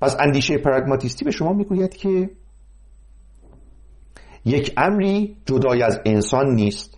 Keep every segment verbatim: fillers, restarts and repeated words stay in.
پس اندیشه پراگماتیستی به شما میگوید که یک امری جدای از انسان نیست.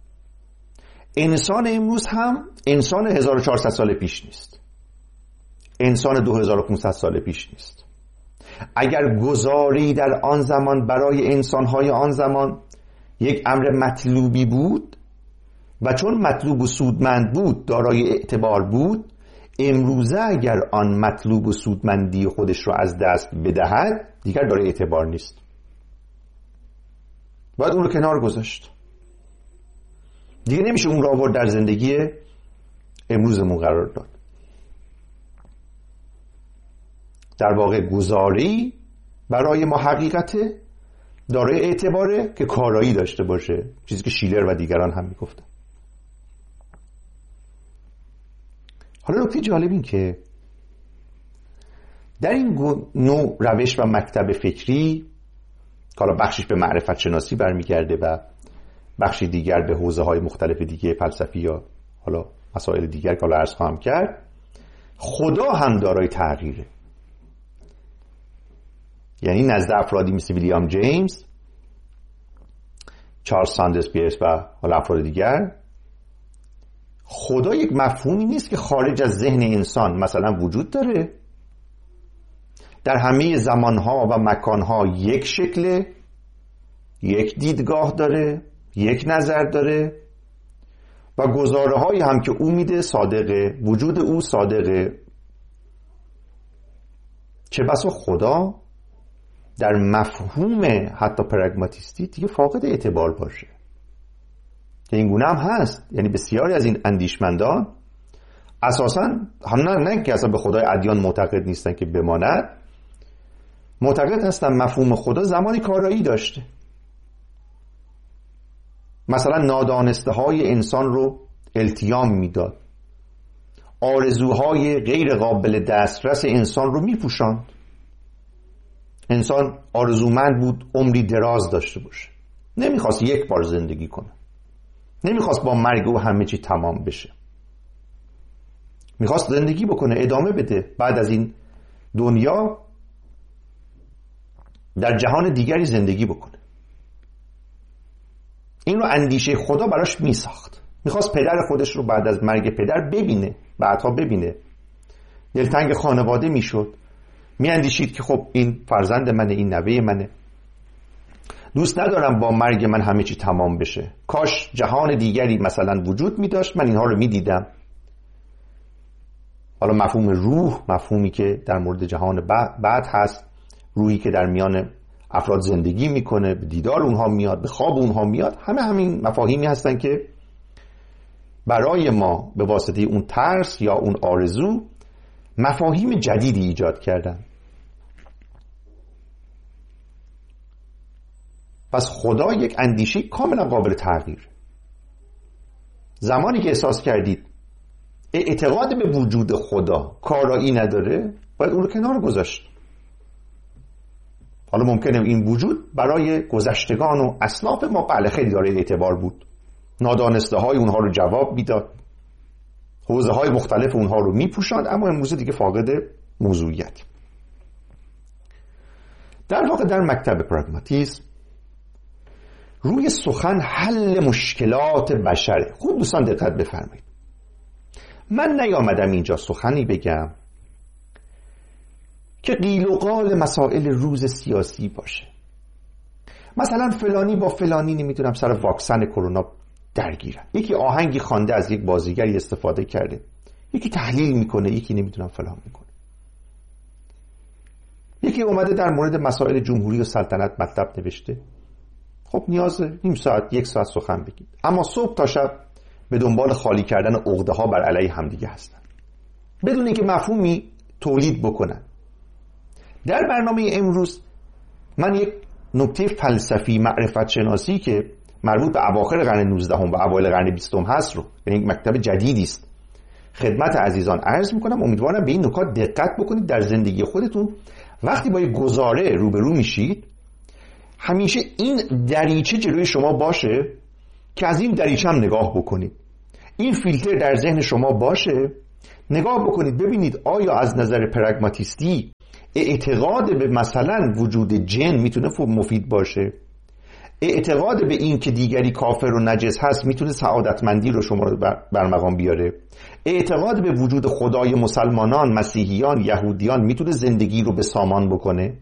انسان امروز هم انسان هزار و چهارصد سال پیش نیست، انسان دو هزار و پانصد سال پیش نیست. اگر گزاری در آن زمان برای انسانهای آن زمان یک امر مطلوبی بود و چون مطلوب و سودمند بود دارای اعتبار بود، امروزه اگر آن مطلوب و سودمندی خودش رو از دست بدهد دیگر دارای اعتبار نیست، باید اون رو کنار گذاشت. دیگه نمیشه اون رو آورد در زندگی امروزمون قرار داد. در واقع گزاری برای ما حقیقته دارای اعتباره که کارایی داشته باشه، چیزی که شیلر و دیگران هم میگفتن. حالا نکته جالب این که در این نوع روش و مکتب فکری که حالا بخشش به معرفت شناسی برمیگرده و بخشی دیگر به حوزه های مختلف دیگه فلسفی یا حالا مسائل دیگر که حالا عرض خواهم کرد، خدا هم دارای تغییره. یعنی نزد افرادی مثل ویلیام جیمز، چارلز ساندرز پیرس و حالا افراد دیگر، خدا یک مفهومی نیست که خارج از ذهن انسان مثلا وجود داره، در همه زمانها و مکانها یک شکل، یک دیدگاه داره، یک نظر داره و گزاره هایی هم که او میده صادقه، وجود او صادقه. چه بسا خدا در مفهوم حتی پراگماتیستی دیگه فاقد اعتبار باشه، که این گونه هم هست. یعنی بسیاری از این اندیشمندان اساساً هم نه, نه که اصلا به خدای ادیان معتقد نیستن که بماند، معتقد هستن مفهوم خدا زمانی کارایی داشته. مثلا نادانسته های انسان رو التیام میداد، آرزوهای غیر قابل دسترس انسان رو میپوشاند. انسان آرزومند بود عمری دراز داشته باشه، نمیخواست یک بار زندگی کنه، نمیخواست با مرگ او همه چی تمام بشه، میخواست زندگی بکنه، ادامه بده، بعد از این دنیا در جهان دیگری زندگی بکنه. این رو اندیشه خدا براش میساخت. میخواست پدر خودش رو بعد از مرگ پدر ببینه، بعدها ببینه، دلتنگ خانواده میشد، میاندیشید که خب این فرزند منه، این نوه منه، دوست ندارم با مرگ من همه چی تمام بشه، کاش جهان دیگری مثلا وجود می داشت من اینها رو می دیدم. حالا مفهوم روح، مفهومی که در مورد جهان بعد هست، روحی که در میان افراد زندگی میکنه، به دیدار اونها میاد، به خواب اونها میاد، همه همین مفاهیمی هستن که برای ما به واسطه اون ترس یا اون آرزو مفاهیم جدیدی ایجاد کردن. پس خدا یک اندیشه کاملا قابل تغییر. زمانی که احساس کردید اعتقاد به وجود خدا کارایی نداره، باید اون رو کنار گذاشت. حالا ممکنه این وجود برای گذشتگان و اسلاف ما بله خیلی داره اعتبار بود، نادانسته های اونها رو جواب میداد، حوزه های مختلف اونها رو میپوشاند، اما امروز دیگه فاقد موضوعیت. در واقع در مکتب پراگماتیسم روی سخن حل مشکلات بشره. خوب دوستان دقت بفرمایید، من نیامدم اینجا سخنی بگم که قیل و قال مسائل روز سیاسی باشه. مثلا فلانی با فلانی نمیدونم سر واکسن کرونا درگیرن، یکی آهنگی خوانده از یک بازیگری استفاده کرده، یکی تحلیل میکنه، یکی نمیدونم فلان میکنه، یکی اومده در مورد مسائل جمهوری و سلطنت مطلب نوشته. خب نیازه نیم ساعت یک ساعت سخن بگید، اما صبح تا شب به دنبال خالی کردن عقده ها بر علیه همدیگه هستن بدون اینکه مفهومی تولید بکنن. در برنامه امروز من یک نکته فلسفی معرفت شناسی که مربوط به اواخر قرن نوزدهم و اوایل قرن بیستم هست رو، یعنی یک مکتب جدیدی است، خدمت عزیزان عرض میکنم. امیدوارم به این نکات دقت بکنید در زندگی خودتون. وقتی با یک گزاره روبرو میشید همیشه این دریچه جلوی شما باشه که از این دریچه هم نگاه بکنید، این فیلتر در ذهن شما باشه، نگاه بکنید ببینید آیا از نظر پراگماتیستی اعتقاد به مثلا وجود جن میتونه مفید باشه، اعتقاد به این که دیگری کافر و نجس هست میتونه سعادتمندی رو شما رو بر مقام بیاره، اعتقاد به وجود خدای مسلمانان، مسیحیان، یهودیان میتونه زندگی رو به سامان بکنه.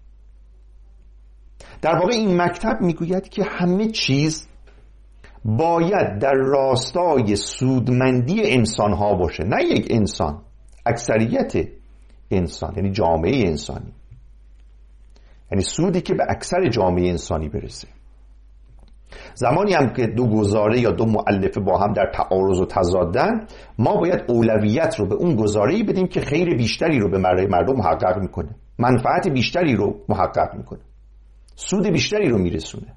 در واقع این مکتب میگوید که همه چیز باید در راستای سودمندی انسان ها باشه، نه یک انسان، اکثریت انسان، یعنی جامعه انسانی، یعنی سودی که به اکثر جامعه انسانی برسه. زمانی هم که دو گزاره یا دو مؤلفه با هم در تعارض و تضادن، ما باید اولویت رو به اون گزاره‌ای بدیم که خیر بیشتری رو به مردم محقق میکنه، منفعت بیشتری رو محقق میکنه، سود بیشتری رو میرسونه.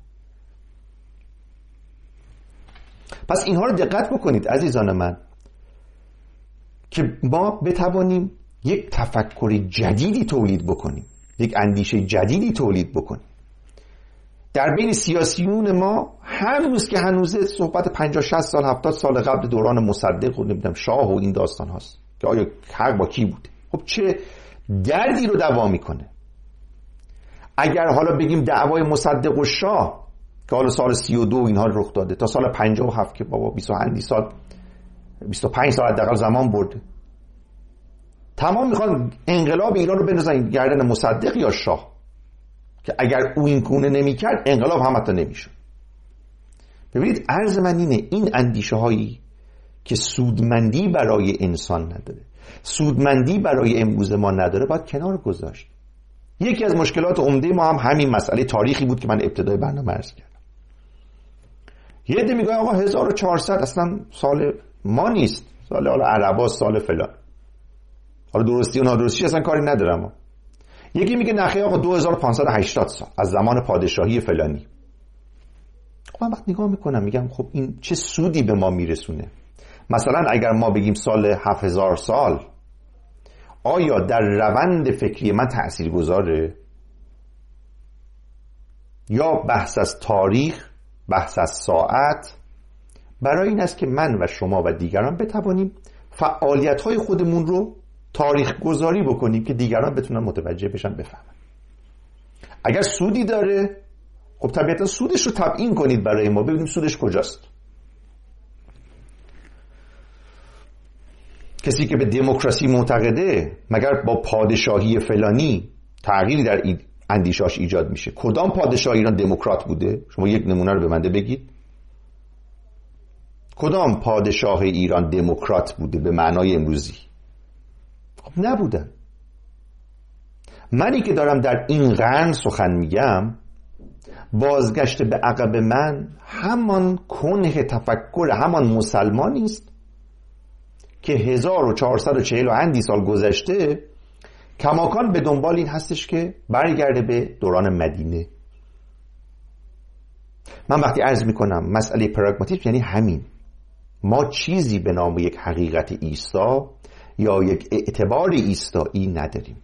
پس اینها رو دقت بکنید عزیزان من که ما بتوانیم یک تفکر جدیدی تولید بکنیم، یک اندیشه جدیدی تولید بکنیم. در بین سیاسیون ما هنوز که هنوزه صحبت پنجاه شصت سال هفتاد سال قبل دوران مصدق و نمیدونم شاه و این داستان هاست که آیا حق با کی بوده. خب چه دردی رو دوا میکنه. اگر حالا بگیم دعوای مصدق و شاه که حالا سال سی و دو اینها رخ داده تا سال پنجاه و هفت که بابا بیست و پنج سال بیست و پنج سال حداقل زمان برده، تمام میخوان انقلاب ایران رو بندازن گردن مصدق یا شاه که اگر او این گونه نمیکرد انقلاب هم حتی نمیشد. ببینید عرض من اینه، این اندیشه هایی که سودمندی برای انسان نداره، سودمندی برای امروز ما نداره، باید کنار گذاشت. یکی از مشکلات عمده ما هم همین مسئله تاریخی بود که من ابتدای برنامه عرض کردم. یه عده میگه آقا هزار و چهارصد اصلا سال ما نیست، سال حالا عربا، سال فلان، حالا درستی و نادرستی اصلا کاری ندارم. یکی میگه نخیر آقا دو هزار و پانصد و هشتاد سال از زمان پادشاهی فلانی. خب من وقت نگاه میکنم میگم خب این چه سودی به ما میرسونه؟ مثلا اگر ما بگیم سال هفت هزار سال، آیا در روند فکری من تأثیر گذاره؟ یا بحث از تاریخ، بحث از ساعت برای این است که من و شما و دیگران بتوانیم فعالیت‌های خودمون رو تاریخ گذاری بکنیم که دیگران بتونن متوجه بشن، بفهمن. اگر سودی داره خب طبیعتا سودش رو تبیین کنید برای ما، ببینیم سودش کجاست. کسی که به دموکراسی معتقده مگر با پادشاهی فلانی تغییری در اندیشاش ایجاد میشه؟ کدام پادشاه ایران دموکرات بوده؟ شما یک نمونه رو به من بگید. کدام پادشاه ایران دموکرات بوده به معنای امروزی؟ خب نبودن. منی که دارم در این قرن سخن میگم، بازگشت به عقب من همان کنه تفکر همان مسلمانی است که هزار و چهارصد و چهل و اندی سال گذشته کماکان به دنبال این هستش که برگرده به دوران مدینه. من وقتی عرض میکنم مسئله پراگماتیسم یعنی همین، ما چیزی به نام یک حقیقت ایستا یا یک اعتبار ایستایی نداریم.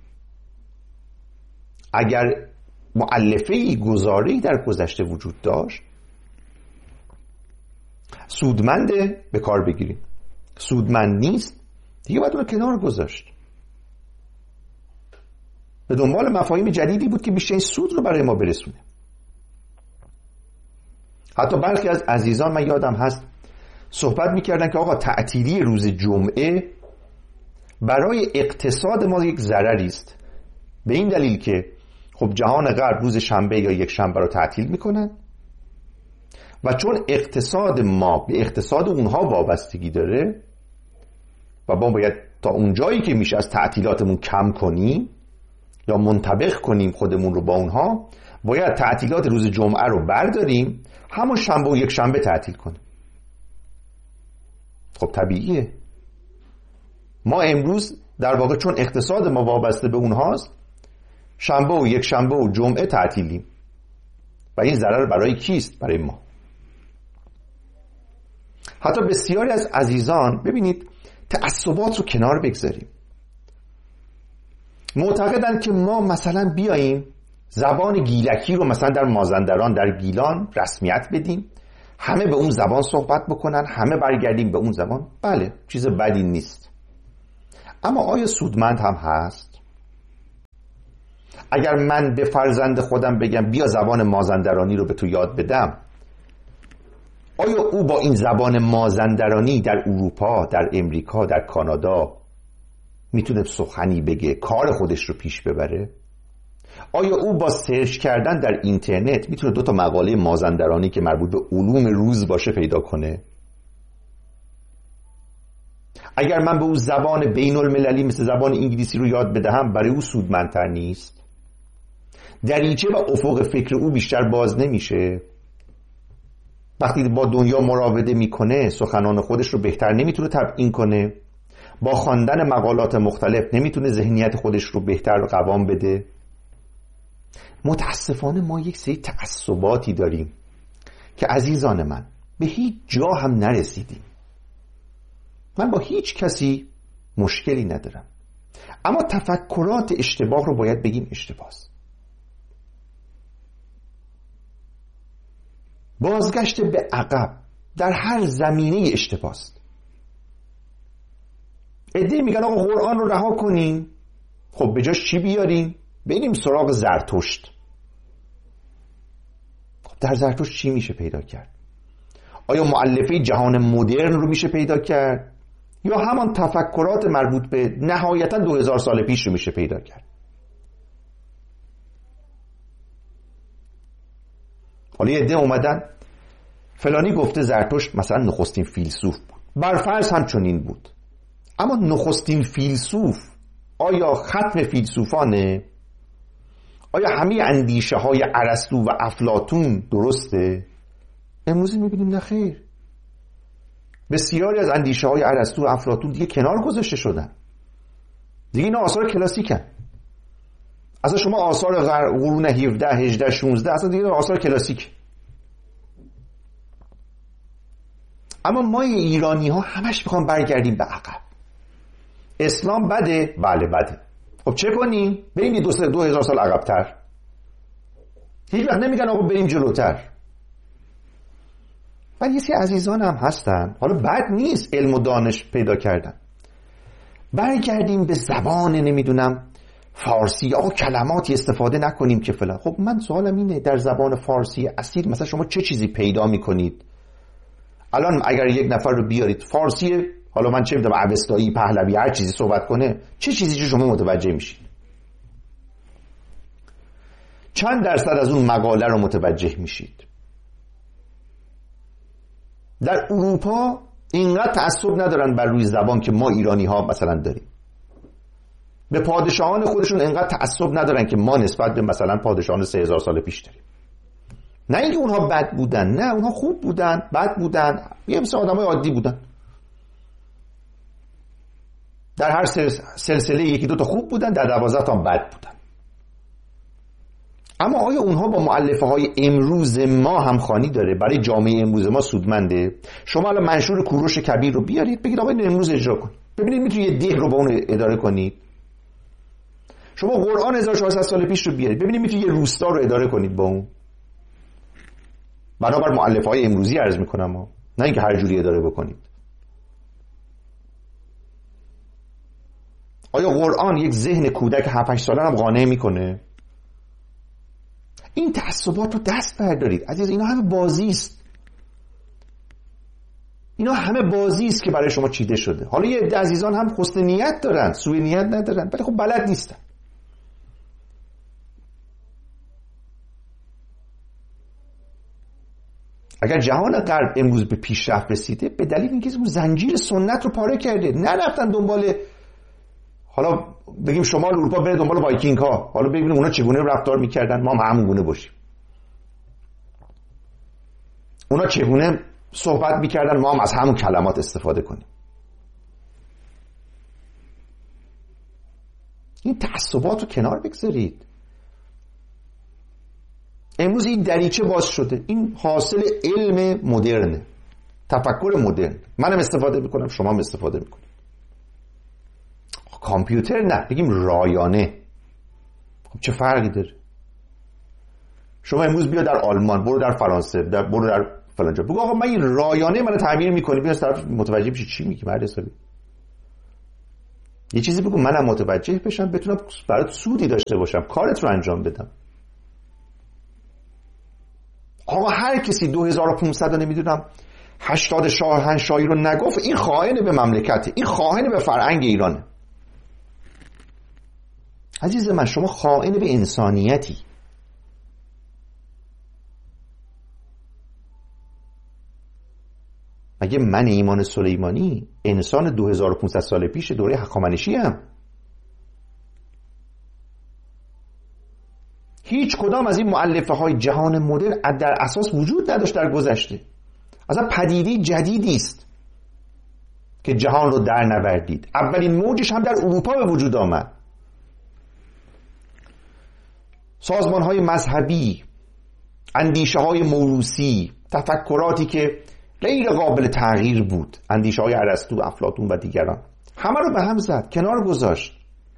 اگر مؤلفه‌ای گزاره‌ای در گذشته وجود داشت، سودمنده به کار بگیریم، سودمند نیست دیگه باید اون رو کنار گذاشت. به دنبال مفاهیم جدیدی بود که بیشترین سود رو برای ما برسونه. حتی برخی از عزیزان من یادم هست صحبت میکردن که آقا تعطیلی روز جمعه برای اقتصاد ما یک ضرری است، به این دلیل که خب جهان غرب روز شنبه یا یک شنبه رو تعطیل میکنن و چون اقتصاد ما به اقتصاد اونها وابستگی داره و ما باید تا اون جایی که میشه از تعطیلاتمون کم کنیم یا منطبق کنیم خودمون رو با اونها، باید تعطیلات روز جمعه رو برداریم، همون شنبه و یک شنبه تعطیل کنیم. خب طبیعیه. ما امروز در واقع چون اقتصاد ما وابسته به اونهاست، شنبه و یک شنبه و جمعه تعطیلیم و این ضرر برای کیست؟ برای ما. حتی بسیاری از عزیزان ببینید تعصبات رو کنار بگذاریم، معتقدن که ما مثلا بیاییم زبان گیلکی رو مثلا در مازندران در گیلان رسمیت بدیم، همه به اون زبان صحبت بکنن، همه برگردیم به اون زبان. بله چیز بدی نیست، اما آیا سودمند هم هست؟ اگر من به فرزند خودم بگم بیا زبان مازندرانی رو به تو یاد بدم، آیا او با این زبان مازندرانی در اروپا، در امریکا، در کانادا میتونه سخنی بگه، کار خودش رو پیش ببره؟ آیا او با سرچ کردن در اینترنت میتونه دو تا مقاله مازندرانی که مربوط به علوم روز باشه پیدا کنه؟ اگر من به او زبان بین المللی مثل زبان انگلیسی رو یاد بدهم، برای او سودمندتر نیست؟ دریچه و افق فکر او بیشتر باز نمیشه؟ وقتی با دنیا مراوده میکنه سخنان خودش رو بهتر نمیتونه تبیین کنه؟ با خواندن مقالات مختلف نمیتونه ذهنیت خودش رو بهتر قوام بده؟ متاسفانه ما یک سری تعصباتی داریم که عزیزان من به هیچ جا هم نرسیدیم. من با هیچ کسی مشکلی ندارم، اما تفکرات اشتباه رو باید بگیم اشتباه. بازگشت به عقب در هر زمینه اشتباه است. عده‌ای میگن آقا قرآن رو رها کنیم، خب به جاش چی بیاریم؟ بریم سراغ زرتشت. خب در زرتشت چی میشه پیدا کرد؟ آیا مؤلفه جهان مدرن رو میشه پیدا کرد یا همان تفکرات مربوط به نهایتا دو هزار سال پیش رو میشه پیدا کرد؟ حالا یه عده اومدن فلانی گفته زرتشت مثلا نخستین فیلسوف بود، برفرض هم چنین بود، اما نخستین فیلسوف آیا ختم فیلسوفانه؟ آیا همه اندیشه های ارسطو و افلاطون درسته؟ امروز میبینیم نه خیر، بسیاری از اندیشه های ارسطو و افلاطون دیگه کنار گذاشته شدن، دیگه اینا آثار کلاسیکن. اصلا شما آثار قرون هفده هجده شانزده اصلا دیگه آثار کلاسیک. اما ما ایرانی ها همش میخوام برگردیم به عقب. اسلام بده؟ بله بده. خب چه کنیم؟ بریم یه دو, دو هزار سال عقب‌تر. هیچ وقت نمیگن آقا بریم جلوتر. و یه سری عزیزان هم هستن، حالا بد نیست علم و دانش پیدا کردن، برگردیم به زبان نمیدونم فارسی، آقا کلماتی استفاده نکنیم که فلان. خب من سوالم اینه در زبان فارسی اصیل مثلا شما چه چیزی پیدا میکنید؟ الان اگر یک نفر رو بیارید فارسی، حالا من چه میدونم اوستایی، پهلوی، هر چیزی صحبت کنه، چه چیزی شما متوجه میشید؟ چند درصد از اون مقاله رو متوجه میشید؟ در اروپا اینقدر تعصب ندارن بر روی زبان که ما ایرانی ها مثلا داریم. به پادشاهان خودشون اینقدر تعصب ندارن که ما نسبت به مثلا پادشاهان سه هزار سال پیش داریم. نه اینکه اونها بد بودن، نه اونها خوب بودن، بد بودن، یه مثل آدمای عادی بودن. در هر سلسله یکی دو تا خوب بودن، در دوازده تا بد بودن. اما آیا اونها با مؤلفه های امروز ما همخوانی داره؟ برای جامعه امروز ما سودمنده؟ شما الان منشور کوروش کبیر رو بیارید بگید آقا اینو امروز اجرا کن، ببینید میتونید یه دیگ رو با اون اداره کنید. شما قرآن هزار و چهارصد سال پیش رو بیارید ببینید میتونید یه روستا رو اداره کنید با اون. بنابر مؤلفه های امروزی عرض میکنم ها، نه اینکه هر جوری اداره بکنید. آیا قرآن یک ذهن کودک هفت هشت ساله هم قانع میکنه؟ این تعصبات رو دست بردارید عزیز، اینا همه بازی است. اینا همه بازی است که برای شما چیده شده. حالا یه عده عزیزان هم حسن نیت دارن، سوء نیت ندارن، ولی خب بلد نیستن. اگر جهان غرب امروز به پیشرفت رسیده به دلیل اینکه اون زنجیر سنت رو پاره کرده، نرفتن دنبال، حالا بگیم شمال اروپا بره دنبال وایکینگ ها، حالا ببینیم اونا چگونه رفتار میکردن، ما هم همون گونه باشیم. اونا چگونه صحبت میکردن، ما هم از همون کلمات استفاده کنیم. این تعصبات رو کنار بگذارید. امروز این دریچه باز شده، این حاصل علم مدرن، تفکر مدرن. منم استفاده میکنم، شما هم استفاده میکنید. کامپیوتر نه، بگیم رایانه. خب چه فرقی داره؟ شما امروز بیا در آلمان، برو در فرانسه، در برو در فلان جا، بگو آقا من این رایانه منو تعمیر میکنی، بیا طرف متوجه بشی چی میگی مرد حسابی. یه چیزی بگو منم متوجه بشم، بتونم برات سودی داشته باشم، کارت رو انجام بدم. آقا هر کسی دو هزار و پانصد نمیدونم هشتاد شاهنشاهی رو نگفت، این خائن به مملکته، این خائن به فرهنگ ایرانه. عزیز من، شما خائن به انسانیتی. مگه من ایمان سلیمانی انسان دو هزار و پانصد سال پیش دوره هخامنشی ام؟ هیچ کدام از این مؤلفه های جهان مدرن در اساس وجود نداشت در گذشته. اصلا پدیده جدیدی است که جهان رو در نوردید. اولین موجش هم در اروپا به وجود آمد. سازمان های مذهبی، اندیشه های موروثی، تفکراتی که غیر قابل تغییر بود، اندیشه های ارسطو، افلاطون و دیگران، همه رو به هم زد، کنار گذاشت.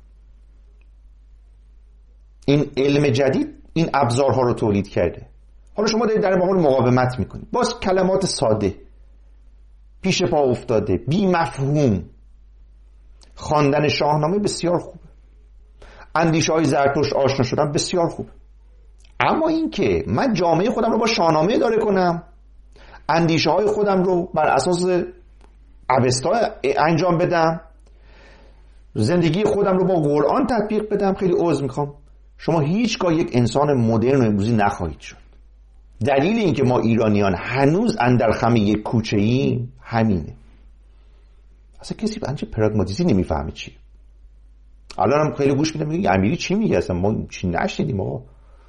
این علم جدید این ابزارها رو تولید کرده. حالا شما دارید در مقابل مقاومت میکنید، باز کلمات ساده، پیش پا افتاده، بی مفهوم. خواندن شاهنامه بسیار خوبه، اندیشه های زرتشت آشنا شدن بسیار خوبه، اما این که من جامعه خودم رو با شاهنامه اداره کنم، اندیشه های خودم رو بر اساس اوستا انجام بدم، زندگی خودم رو با قرآن تطبیق بدم، خیلی عذر میخوام، شما هیچگاه یک انسان مدرن و امروزی نخواهید شد. دلیل این که ما ایرانیان هنوز اندر خم یک کوچه ایم همینه. اصلا کسی بنچه پراگماتیستی نمیفهمه چیه. الان هم خیلی گوش میدم میگه امیری چی میگه، اصلا ما چی نشنیدیم. آقا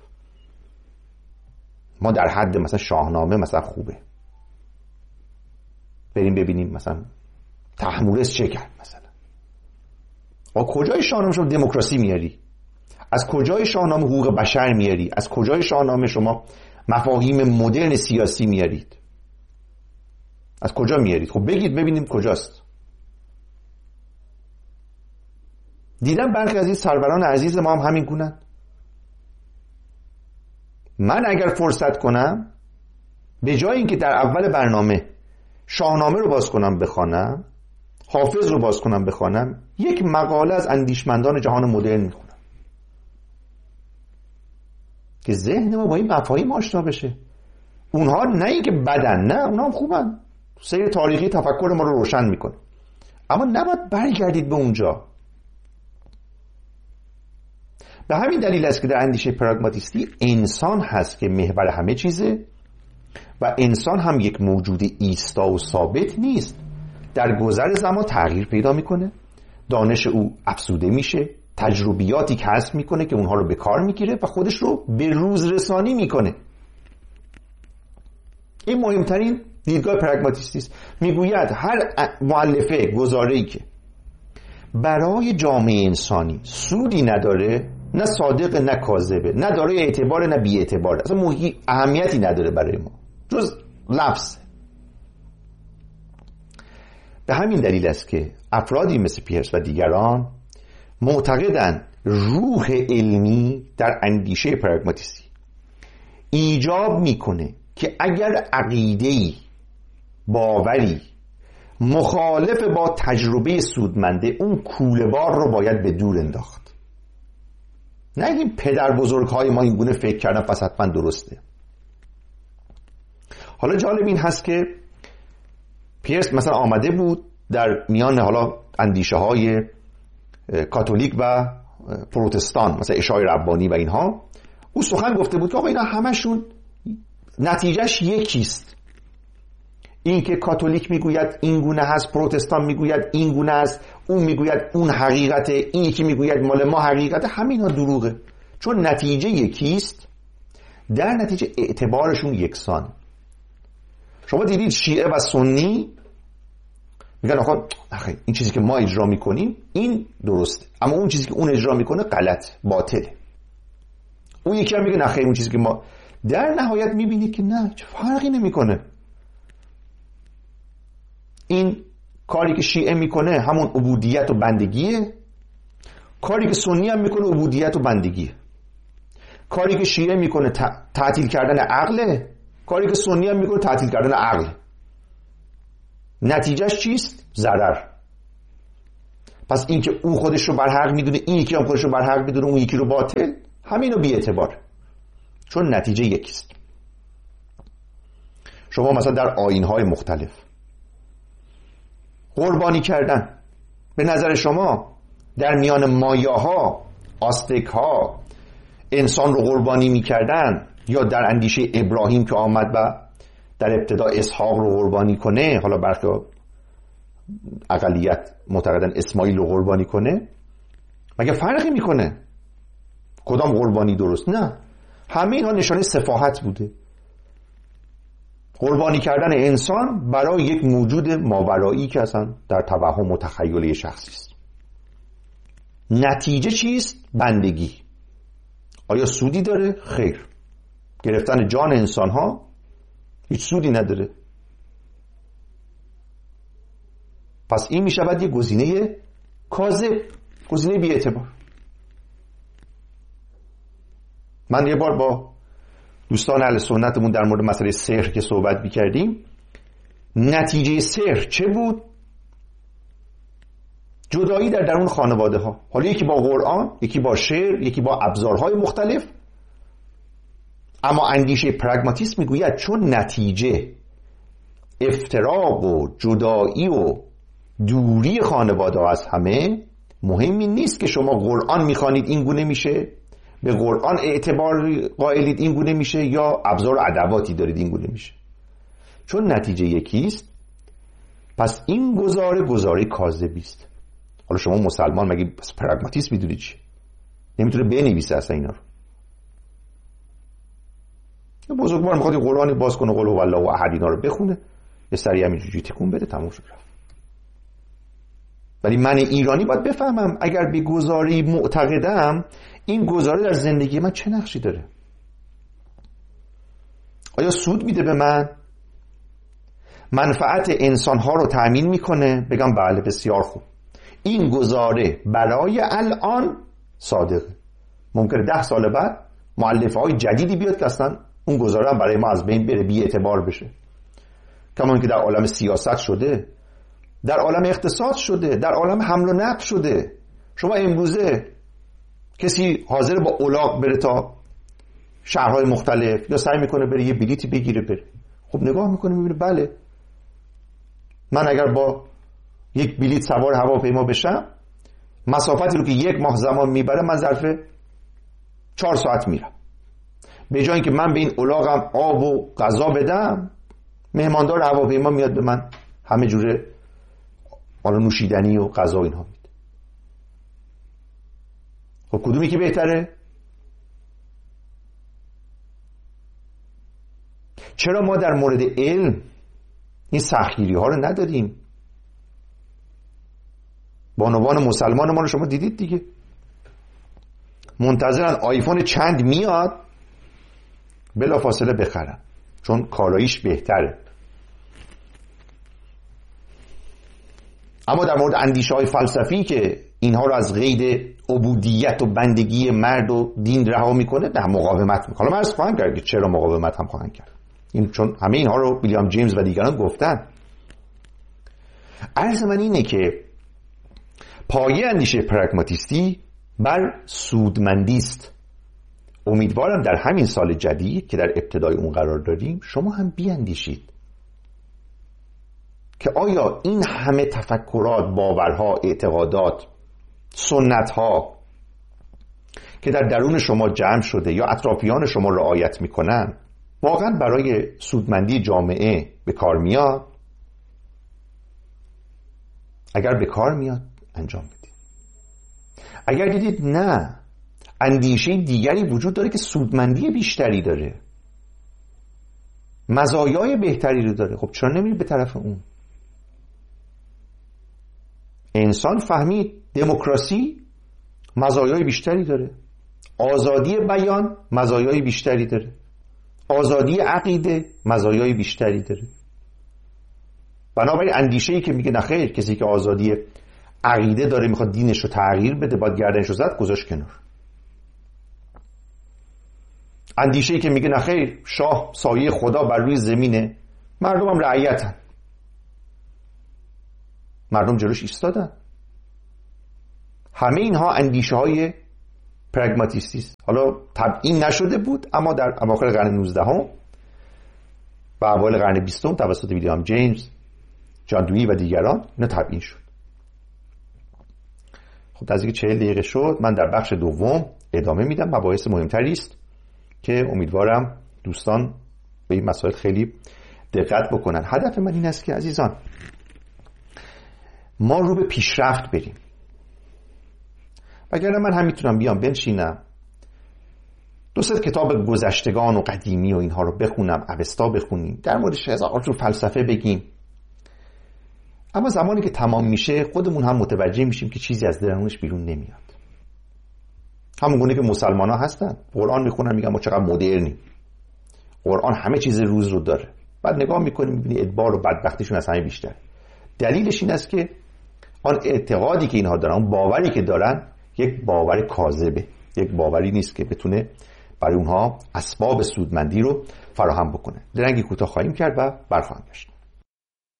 ما در حد مثلا شاهنامه مثلا خوبه، بریم ببینیم مثلا تحمورس چه کرد مثلا. آقا کجای شاهنامه شما دموکراسی میاری؟ از کجای شاهنامه حقوق بشر میاری؟ از کجای شاهنامه شما مفاهیم مدرن سیاسی میارید؟ از کجا میارید؟ خب بگید ببینیم کجاست. دیدم برخی از این سروران عزیز ما هم همین گونن. من اگر فرصت کنم به جای اینکه در اول برنامه شاهنامه رو باز کنم بخوانم، حافظ رو باز کنم بخوانم، یک مقاله از اندیشمندان جهان مدرن میخونم که ذهن ما با این مفاهیم آشنا بشه. اونها نه اینکه بدن، نه، اونها هم خوبن، سیر تاریخی تفکر ما رو روشن میکنه، اما نباید برگردید به اونجا. به همین دلیل است که در اندیشه پراگماتیستی انسان هست که محور همه چیزه و انسان هم یک موجود ایستا و ثابت نیست. در گذر زمان تغییر پیدا میکنه، دانش او افزوده میشه، تجربیاتی کسب میکنه که اونها رو به کار میگیره و خودش رو به روز رسانی میکنه. این مهمترین دیدگاه پراگماتیستی است. میگوید هر مؤلفه گزاره‌ای که برای جامعه انسانی سودی نداره، نه صادق نه کاذبه، نه داره اعتبار نه بی اعتباره، اصلا موهی اهمیتی نداره برای ما جز لفظ. به همین دلیل است که افرادی مثل پیرس و دیگران معتقدند روح علمی در اندیشه پراگماتیستی ایجاب میکنه که اگر عقیده‌ای، باوری مخالف با تجربه سودمنده، اون کوله‌بار رو باید به دور انداخت. نگیم پدر بزرگهای ما این گونه فکر کردن پس حتما درسته. حالا جالب این هست که پیرس مثلا آمده بود در میان حالا اندیشه های کاتولیک و پروتستان، مثلا اشاعه ربانی و اینها، او سخن گفته بود که آقا اینا همشون نتیجهش یکیست. این که کاتولیک میگوید این گونه هست، پروتستان میگوید این گونه است، اون میگوید اون حقیقته، این یکی میگوید مال ما حقیقته، همینا دروغه. چون نتیجه یکیست، در نتیجه اعتبارشون یکسان. شما دیدید شیعه و سنی میگن آقا آخه این چیزی که ما اجرا میکنیم این درسته، اما اون چیزی که اون اجرا میکنه غلط، باطله. اون یکی هم میگه نه خیر اون چیزی که ما، در نهایت میبینید که نه، چه فرقی نمیکنه. این کاری که شیعه میکنه همون عبودیت و بندگیه، کاری که سنی هم میکنه عبودیت و بندگیه. کاری که شیعه میکنه تعطیل کردن عقله، کاری که سنی هم میکنه تعطیل کردن عقل. نتیجهش چیست؟ ضرر. پس این که او خودش رو بر حق میدونه، این یکی هم خودش رو بر حق میدونه، اون یکی رو باطل، همینو بی اعتبار، چون نتیجه یکیست. شما مثلا در آیین‌های مختلف قربانی کردن، به نظر شما در میان مایاها، آستک‌ها انسان رو قربانی میکردن، یا در اندیشه ابراهیم که آمد و در ابتدا اسحاق رو قربانی کنه، حالا برخی اقلیت معتقدن اسماعیل رو قربانی کنه، مگه فرقی میکنه کدام قربانی درست؟ نه، همه اینا نشانه سفاهت بوده. قربانی کردن انسان برای یک موجود ماورایی که اصلا در توهم و تخیل شخصی است. نتیجه چیست؟ بندگی. آیا سودی داره؟ خیر. گرفتن جان انسان ها هیچ سودی نداره. پس این می شود یک گزینه کاذب، گزینه بی اعتبار. من یه بار با دوستان اهل سنتمون در مورد مسئله سحر که صحبت می‌کردیم، نتیجه سحر چه بود؟ جدایی در درون خانواده ها. حالا یکی با قرآن، یکی با شعر، یکی با ابزارهای مختلف. اما اندیشه پراگماتیسم میگوید چون نتیجه افتراق و جدایی و دوری خانواده ها از همه، مهمی نیست که شما قرآن میخوانید این گونه میشه، به قرآن اعتبار قائلید این گونه میشه، یا ابزار و ادواتی دارید این گونه میشه. چون نتیجه یکیست، پس این گزاره گزاره کاذبی است. حالا شما مسلمان مگه پراگماتیسم میدونید چی؟ نمیتونه بنویسه اصلا اینا رو. بزرگوار میخواد قرآنی باز کنه، قل هو الله احد اینا رو بخونه، یه سری همینجوری تکون بده، تموم شد رفت. ولی من ایرانی باید بفهمم اگر به گزاره‌ای معتقدم، این گزاره در زندگی من چه نقشی داره؟ آیا سود میده به من؟ منفعت انسانها رو تأمین میکنه؟ بگم بله، بسیار خوب. این گزاره برای الان صادقه. ممکنه ده سال بعد مؤلفه های جدیدی بیاد که اصلا اون گزاره هم برای ما از بین بره، بی اعتبار بشه. کما اینکه در عالم سیاست شده، در عالم اقتصاد شده، در عالم حمل و نقل شده. شما امروزه کسی حاضر با الاغ بره تا شهرهای مختلف، یا سعی میکنه بره یه بلیتی بگیره بره. خب نگاه میکنه میبینه بله، من اگر با یک بلیت سوار هواپیما بشم، مسافتی رو که یک ماه زمان میبره من ظرف چهار ساعت میرم. به جای اینکه من به این الاغم آب و غذا بدم، مهماندار هواپیما میاد به من همه جوره حالا نوشیدنی و غذا اینها میده. خب کدومی که بهتره؟ چرا ما در مورد علم این سختگیری ها رو نداریم؟ بانوان مسلمان ما رو شما دیدید دیگه، منتظرن آیفون چند میاد بلا فاصله بخرن، چون کالاییش بهتره. اما در مورد اندیشه های فلسفی که اینها رو از قید عبودیت و بندگی مرد و دین رها میکنه، نه مقاومت میکنه. حالا من عرض خواهم کرد که چرا مقاومت هم خواهند کرد، این چون همه اینها رو ویلیام جیمز و دیگران گفتن. عرض من اینه که پایه اندیشه پراگماتیستی بر سودمندی است. امیدوارم در همین سال جدید که در ابتدای اون قرار داریم، شما هم بیاندیشید که آیا این همه تفکرات، باورها، اعتقادات، سنتها که در درون شما جمع شده یا اطرافیان شما رعایت میکنن، واقعا برای سودمندی جامعه به کار میاد؟ اگر به کار میاد انجام بدید. اگر دیدید نه، اندیشه دیگری وجود داره که سودمندی بیشتری داره، مزایای بهتری رو داره، خب چرا نمیرید به طرف اون؟ انسان فهمید دموکراسی مزایای بیشتری داره، آزادی بیان مزایای بیشتری داره، آزادی عقیده مزایای بیشتری داره. بنابراین اندیشه‌ای که میگه نخیر، کسی که آزادی عقیده داره میخواد دینش رو تغییر بده، باید گردنش رو زد، گذاشت کنار. اندیشه‌ای که میگه نخیر، شاه سایه خدا بر روی زمینه، مردم هم رعیتن، مردم جلوش ایستادن. همه اینها اندیشه های پراگماتیستی است. حالا تبیین نشده بود، اما در اواخر قرن نوزدهم و اوایل قرن بیستم توسط ویلیام جیمز، جان دویی و دیگران اینا تبیین شد. خب نزدیک چهل دقیقه شد. من در بخش دوم ادامه میدم. مباحث مهمتری است که امیدوارم دوستان به این مسائل خیلی دقت بکنن. هدف من این است که عزیزان ما رو به پیشرفت بریم. وگرنه من هم میتونم بیام بنشینم دو سه کتاب گذشتگان و قدیمی و اینها رو بخونم، اوستا بخونیم، در موردش هزار جور فلسفه بگیم، اما زمانی که تمام میشه خودمون هم متوجه میشیم که چیزی از درونش بیرون نمیاد. همون گونه که مسلمان ها هستن، قرآن میخونن میگن ما چقدر مدرنیم، قرآن همه چیز روز رو داره، بعد نگاه میکنیم میبینی ادبار و بدبختیشون از همه بیشتر. دلیلش این است که آن اعتقادی که اینها دارن، اون باوری که دارن، یک باور کاذبه، یک باوری نیست که بتونه برای اونها اسباب سودمندی رو فراهم بکنه. درنگی کوتاه خواهیم کرد و برخواهیم گشت.